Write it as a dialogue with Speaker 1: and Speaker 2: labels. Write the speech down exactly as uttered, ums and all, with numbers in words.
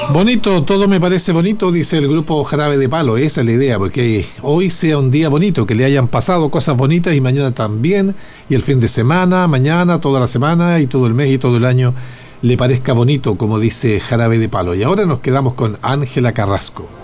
Speaker 1: Bonito, todo me parece bonito, dice el grupo Jarabe de Palo. Esa es la idea, porque hoy sea un día bonito, que le hayan pasado cosas bonitas y mañana también, y el fin de semana, mañana, toda la semana y todo el mes y todo el año le parezca bonito, como dice Jarabe de Palo. Y ahora nos quedamos con Ángela Carrasco.